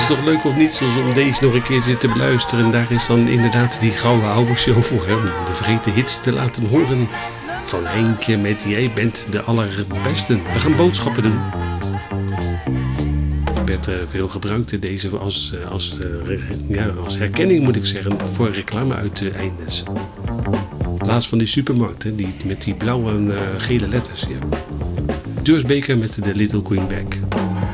is toch leuk of niet om deze nog een keertje te beluisteren. En daar is dan inderdaad die gouden oude show voor hem. De vrete hits te laten horen. Van Henkje met Jij bent de allerbeste. We gaan boodschappen doen. Werd veel gebruikt deze als herkenning, moet ik zeggen, voor reclame uit de Eindnes. Laatst van die supermarkt, hè, met die blauwe en gele letters. Ja. Joyce Baker met de Little Queen Bag.